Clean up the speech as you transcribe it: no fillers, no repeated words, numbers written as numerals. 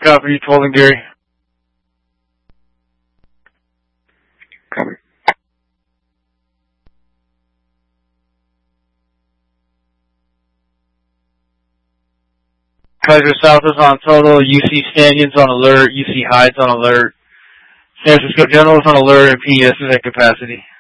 Copy, 12 and Gary. Copy. Kaiser South is on total, UC Stanyon's on alert, UC Hyde's on alert, San Francisco General is on alert, and PES is at capacity.